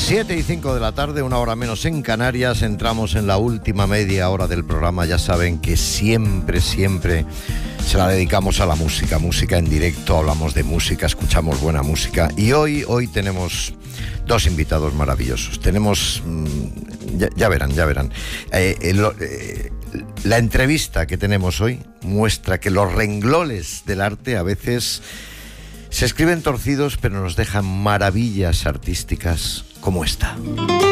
7:05 de la tarde, una hora menos en Canarias. Entramos en la última media hora del programa. Ya saben que siempre se la dedicamos a la música, música en directo, hablamos de música, escuchamos buena música. Y hoy tenemos dos invitados maravillosos. Tenemos, ya verán. La entrevista que tenemos hoy muestra que los renglones del arte a veces se escriben torcidos, pero nos dejan maravillas artísticas como esta.